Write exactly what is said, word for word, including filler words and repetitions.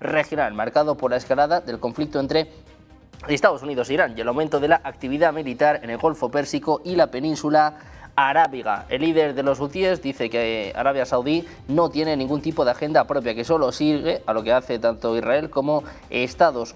regional marcado por la escalada del conflicto entre Estados Unidos e Irán y el aumento de la actividad militar en el Golfo Pérsico y la península arábiga. El líder de los hutíes dice que Arabia Saudí no tiene ningún tipo de agenda propia, que solo sigue a lo que hace tanto Israel como Estados